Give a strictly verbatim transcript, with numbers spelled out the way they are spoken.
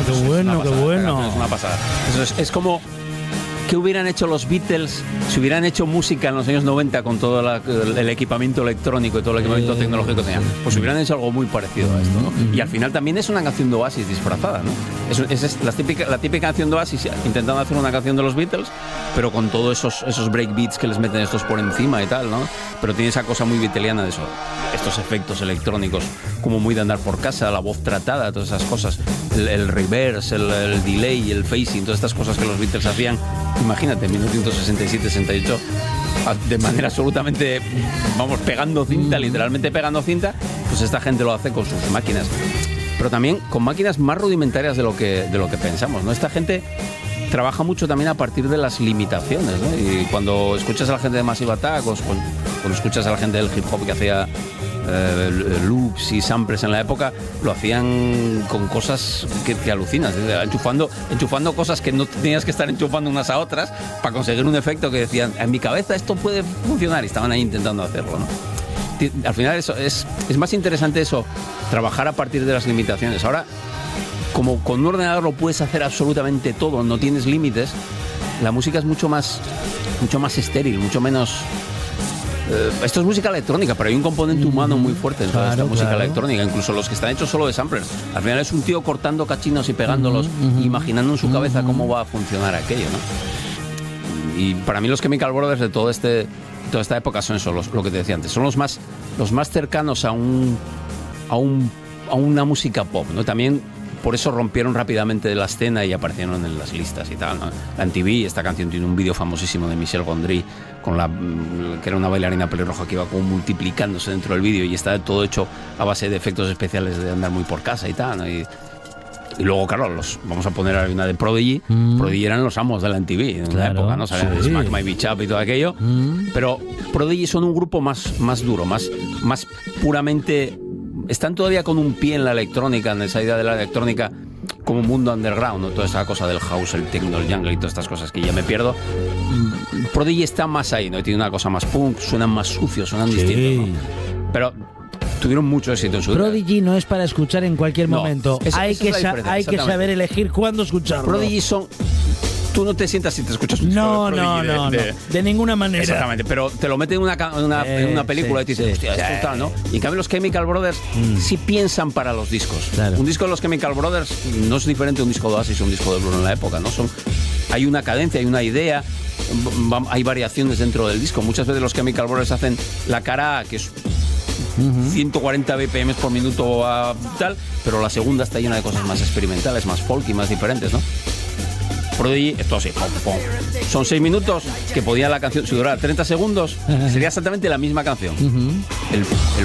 qué bueno, qué bueno. Es una pasada. Eso es, es como... ¿Qué hubieran hecho los Beatles si hubieran hecho música en los años noventa con todo la, el, el equipamiento electrónico y todo el equipamiento eh, tecnológico que tenían? Pues hubieran hecho algo muy parecido a esto, ¿no? Y al final también es una canción de Oasis disfrazada, ¿no? Es, es, es la, típica, la típica canción de Oasis intentando hacer una canción de los Beatles, pero con todos esos, esos breakbeats que les meten estos por encima y tal, ¿no? Pero tiene esa cosa muy beatleiana de eso, estos efectos electrónicos, como muy de andar por casa, la voz tratada, todas esas cosas, el, el reverse, el, el delay, el phasing, todas estas cosas que los Beatles hacían. Imagínate, en mil novecientos sesenta y siete sesenta y ocho, de manera absolutamente, vamos, pegando cinta, literalmente pegando cinta, pues esta gente lo hace con sus máquinas. Pero también con máquinas más rudimentarias de lo que, de lo que pensamos, ¿no? Esta gente trabaja mucho también a partir de las limitaciones, ¿no? Y cuando escuchas a la gente de Massive Attack, o cuando escuchas a la gente del hip hop que hacía eh, loops y samples en la época, lo hacían con cosas que te alucinas, ¿eh? enchufando, enchufando cosas que no tenías que estar enchufando unas a otras para conseguir un efecto que decían, en mi cabeza esto puede funcionar, y estaban ahí intentando hacerlo, ¿no? Al final eso es, es más interesante eso, trabajar a partir de las limitaciones. Ahora, como con un ordenador lo puedes hacer absolutamente todo, no tienes límites, la música es mucho más, mucho más estéril, mucho menos... Eh, esto es música electrónica, pero hay un componente humano muy fuerte en toda claro, esta música claro. electrónica, incluso los que están hechos solo de samplers. Al final es un tío cortando cachinos y pegándolos, uh-huh, uh-huh, imaginando en su cabeza uh-huh. cómo va a funcionar aquello, ¿no? Y para mí los Chemical Brothers de todo este, toda esta época son eso, los, lo que te decía antes, son los más, los más cercanos a un, a un, a una música pop, ¿no? También por eso rompieron rápidamente de la escena y aparecieron en las listas y tal, ¿no? La M T V, esta canción tiene un vídeo famosísimo de Michel Gondry, con la, que era una bailarina pelirroja que iba como multiplicándose dentro del vídeo, y está todo hecho a base de efectos especiales de andar muy por casa y tal, ¿no? Y, y luego, claro, los, vamos a poner una de Prodigy. Mm. Prodigy eran los amos de la M T V en claro, una época, ¿no? Sabían sí. Smack My Bitch Up y todo aquello. Mm. Pero Prodigy son un grupo más, más duro, más, más puramente... Están todavía con un pie en la electrónica, en esa idea de la electrónica como mundo underground, ¿no? Toda esa cosa del house, el techno, el jungle y todas estas cosas que ya me pierdo. Prodigy está más ahí, ¿no? Tiene una cosa más punk, suenan más sucios, suenan sí. distintos, ¿no? Pero tuvieron mucho éxito en su vida. Prodigy no es para escuchar en cualquier no, momento. Esa, hay esa que, sa- hay que saber elegir cuándo escucharlo. Prodigy son... Tú no te sientas si te escuchas un no, no, de, no, de, de, de ninguna manera. Exactamente, pero te lo meten en una, en una, eh, en una película sí, y te dices, hostia, sí, es brutal, ¿no? Y en cambio los Chemical Brothers mm. sí piensan para los discos. Claro. Un disco de los Chemical Brothers no es diferente a un disco de Oasis o un disco de Blur en la época, ¿no? Son, hay una cadencia, hay una idea, hay variaciones dentro del disco. Muchas veces los Chemical Brothers hacen la cara A, que es uh-huh. ciento cuarenta B P M por minuto a tal, pero la segunda está llena de cosas más experimentales, más folk y más diferentes, ¿no? Prodigy, esto así, pom, pom. Son seis minutos que podía la canción, si durara treinta segundos, sería exactamente la misma canción. Uh-huh. El, el